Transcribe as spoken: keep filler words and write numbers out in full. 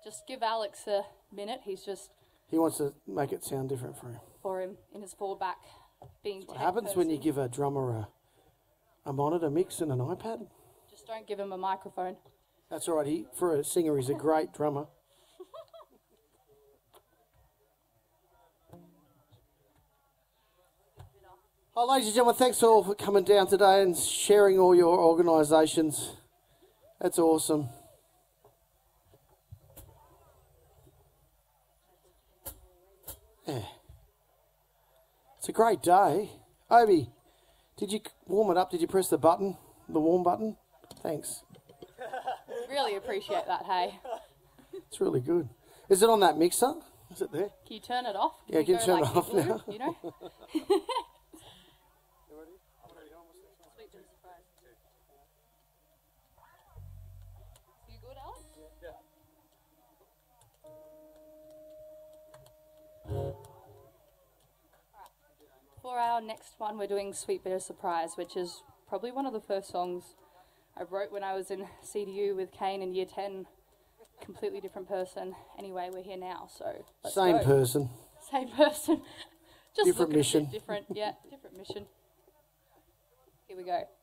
Just give Alex a minute. He's just He wants to make it sound different for him. for him in his forward back being What tech happens person. when you give a drummer a, a monitor mix and an iPad? Just don't give him a microphone. That's all right. He, for a singer, he's a great drummer. Oh, ladies and gentlemen, thanks all for coming down today and sharing all your organisations. That's awesome. Yeah. It's a great day. Obi, did you warm it up? Did you press the button, the warm button? Thanks. Really appreciate that, hey. It's really good. Is it on that mixer? Is it there? Can you turn it off? Yeah, can you go turn like it off igloo, now? You know? You good, Alex? For our next one, we're doing Sweet Bitter Surprise, which is probably one of the first songs I wrote when I was in C D U with Kane in year ten. Completely different person. Anyway, we're here now, so let's Same go. person. Same person. Just Different looking a bit mission. different, yeah, different mission. Here we go.